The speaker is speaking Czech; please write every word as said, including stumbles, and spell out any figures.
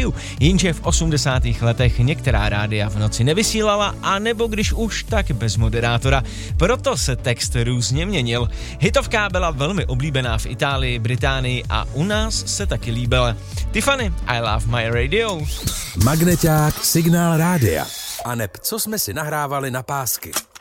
rádiu, jenže v osmdesátých letech některá rádia v noci nevysílala, a nebo když už, tak bez moderátora. Proto se text různě měnil. Hitovka byla velmi oblíbená v Itálii, Británii a u nás se taky líbila. Tiffany, I Love My Radio. Magneťák, Signál rádia. A neb, co jsme si nahrávali na pásky.